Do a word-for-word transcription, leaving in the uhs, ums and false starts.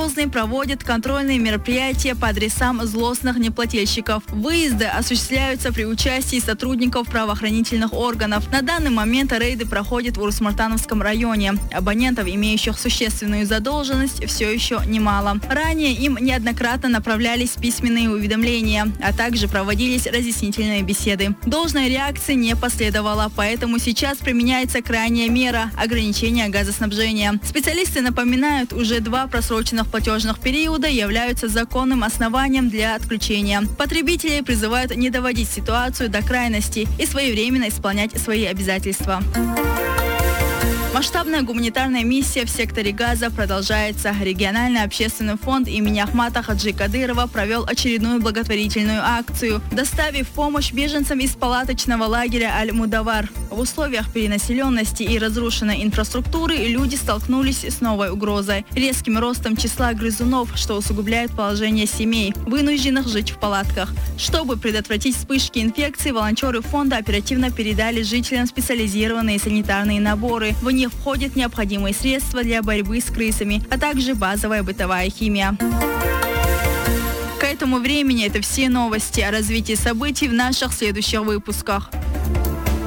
Грозный проводит контрольные мероприятия по адресам злостных неплательщиков. Выезды осуществляются при участии сотрудников правоохранительных органов. На данный момент рейды проходят в Урус-Мартановском районе. Абонентов, имеющих существенную задолженность, все еще немало. Ранее им неоднократно направлялись письменные уведомления, а также проводились разъяснительные беседы. Должной реакции не последовало, поэтому сейчас применяется крайняя мера – ограничение газоснабжения. Специалисты напоминают, уже два просроченных платежных периода являются законным основанием для отключения. Потребители призывают не доводить ситуацию до крайности и своевременно исполнять свои обязательства. Масштабная гуманитарная миссия в секторе Газа продолжается. Региональный общественный фонд имени Ахмата Хаджи Кадырова провел очередную благотворительную акцию, доставив помощь беженцам из палаточного лагеря Аль-Мудавар. В условиях перенаселенности и разрушенной инфраструктуры люди столкнулись с новой угрозой – резким ростом числа грызунов, что усугубляет положение семей, вынужденных жить в палатках. Чтобы предотвратить вспышки инфекции, волонтеры фонда оперативно передали жителям специализированные санитарные наборы. В них входят необходимые средства для борьбы с крысами, а также базовая бытовая химия. К этому времени это все новости. О развитии событий в наших следующих выпусках.